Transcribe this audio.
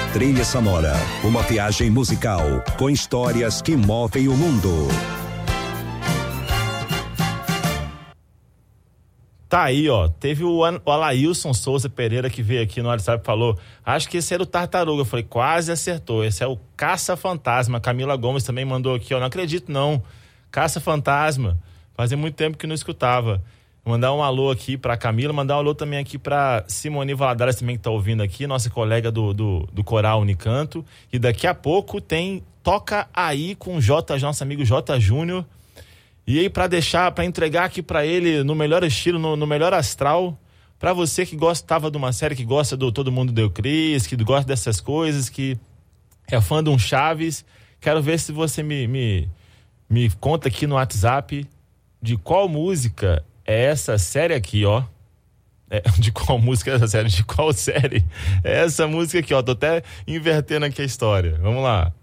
Trilha Sonora, uma viagem musical com histórias que movem o mundo. Tá aí, ó, teve o Alailson Souza Pereira que veio aqui no WhatsApp e falou, acho que esse era o Tartaruga. Eu falei, quase acertou, esse é o Caça-Fantasma. Camila Gomes também mandou aqui, ó, não acredito não, Caça-Fantasma, fazia muito tempo que não escutava. Mandar um alô aqui pra Camila, mandar um alô também aqui pra Simone Valadares também que tá ouvindo aqui, nossa colega do Coral Unicanto. E daqui a pouco tem Toca Aí com o nosso amigo J. Júnior. E aí pra entregar aqui pra ele no melhor estilo, no melhor astral, pra você que gostava de uma série, que gosta do Todo Mundo Deu Cris, que gosta dessas coisas, que é fã de um Chaves, quero ver se você me conta aqui no WhatsApp de qual música é essa série aqui, ó. De qual música é essa série? De qual série? É essa música aqui, ó. Tô até invertendo aqui a história. Vamos lá.